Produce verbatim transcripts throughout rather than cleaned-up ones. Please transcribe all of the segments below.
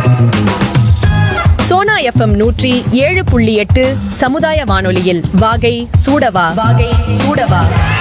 Sona FM நூற்றி ஏழு புள்ளி எட்டு சமுதாய வானொலியில் வாகை சூடவா வாகை சூடவா.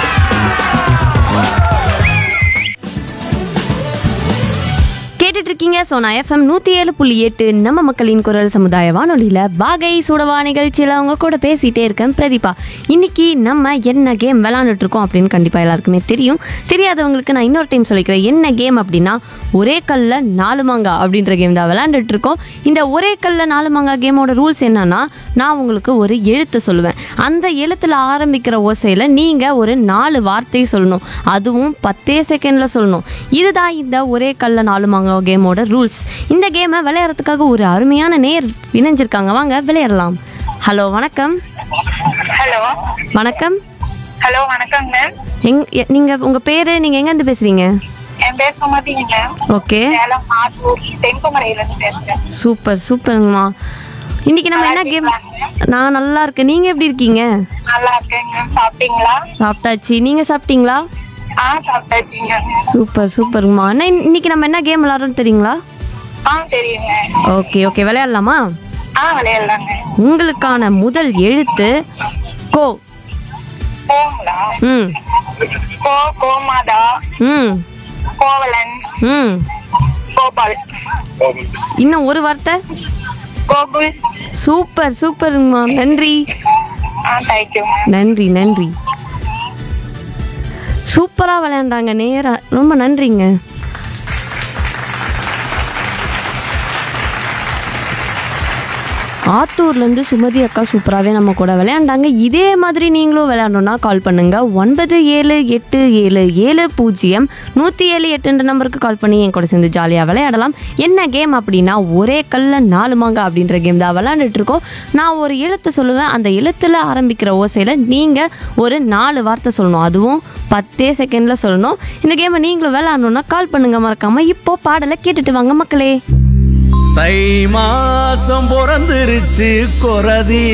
கேட்டுட்டு இருக்கீங்க சோனா எஃப்எம் நூற்றி ஏழு புள்ளி எட்டு நம்ம மக்களின் குரல் சமுதாய வானொலியில் வாகை சூடவா நிகழ்ச்சியில் அவங்க கூட பேசிகிட்டே இருக்கேன் பிரதீபா. இன்னைக்கு நம்ம என்ன கேம் விளாண்டுட்டு இருக்கோம் அப்படின்னு கண்டிப்பாக எல்லாருக்குமே தெரியும். தெரியாதவங்களுக்கு நான் இன்னொரு டைம் சொல்லிக்கிறேன். என்ன கேம் அப்படின்னா ஒரே கல்ல நாலு மாங்கா அப்படின்ற கேம் தான் விளாண்டுட்டு இருக்கோம். இந்த ஒரே கல்ல நாலு மாங்கா கேமோட ரூல்ஸ் என்னன்னா, நான் உங்களுக்கு ஒரு எழுத்து சொல்லுவேன். அந்த எழுத்தில் ஆரம்பிக்கிற ஓசையில் நீங்கள் ஒரு நாலு வார்த்தை சொல்லணும். அதுவும் பத்தே செகண்டில் சொல்லணும். இதுதான் இந்த ஒரே கல்ல நாலு மாங்கா கேமோட ரூல்ஸ். இந்த கேமை விளையாடுறதுக்காக ஒரு அருமையான நேர் இணைஞ்சிருக்காங்க. வாங்க விளையாடலாம். ஹலோ வணக்கம். ஹலோ வணக்கம். ஹலோ வணக்கம் மேம். எங் எ- நீங்க உங்க பேரு, நீங்க எங்க இருந்து பேசுறீங்க? என் பேர் சுமதிங்க மேம். ஓகே, சேலம் மாத்தூர் தென்குமரையில இருந்து பேசுறேன். சூப்பர் சூப்பருங்கம்மா. இன்னைக்கு நம்ம என்ன கேம்? நான் நல்லா இருக்கேன். நீங்க எப்படி இருக்கீங்க? நல்லா இருக்கேங்க மேம். சாப்பிட்டீங்களா? சாப்பிட்டாச்சு. நீங்க சாப்பிட்டீங்களா? ஆ சாப்பிட்டாச்சுங்க. சூப்பர் சூப்பருங்கம்மா. அண்ணா, இன்னைக்கு நம்ம என்ன கேம் விளையாடுறோம்னு தெரியுங்களா? ஆ தெரியுங்க. ஓகே ஓகே, விளையாடலாமா? ஆ விளையாடலாங்க. உங்களுக்கான முதல் எழுத்து கோ. கோங்களா? ம் கோ கோமாதா, ம் கோவலன், ம் கோபால், இன்னும் ஒரு வார்த்தை. கோகுல். சூப்பர் சூப்பருங்கம்மா. நன்றி ஆ தேங்க்யூ மேம். நன்றி நன்றி. சூப்பராக விளையாண்டாங்க நேரா. ரொம்ப நன்றிங்க. ஆத்தூர்லேருந்து சுமதி அக்கா சூப்பராகவே நம்ம கூட விளையாண்டாங்க. இதே மாதிரி நீங்களும் விளையாடணுன்னா கால் பண்ணுங்கள். ஒன்பது ஏழு எட்டு ஏழு ஏழு பூஜ்ஜியம் நூற்றி ஏழு எட்டுன்ற நம்பருக்கு கால் பண்ணி என் கூட சேர்ந்து ஜாலியாக விளையாடலாம். என்ன கேம் அப்படின்னா ஒரே கல்ல நாலு மாங்கா அப்படின்ற கேம் தான் விளையாண்டுட்டு இருக்கோம். நான் ஒரு எழுத்து சொல்லுவேன். அந்த எழுத்தில் ஆரம்பிக்கிற ஓசையில் நீங்கள் ஒரு நாலு வார்த்தை சொல்லணும். அதுவும் பத்தே செகண்டில் சொல்லணும். இந்த கேமை நீங்களும் விளையாடணுன்னா கால் பண்ணுங்கள். மறக்காமல் இப்போ பாடலை கேட்டுட்டு வாங்க மக்களே. தை மாசம் பிறந்துருச்சு கொரதி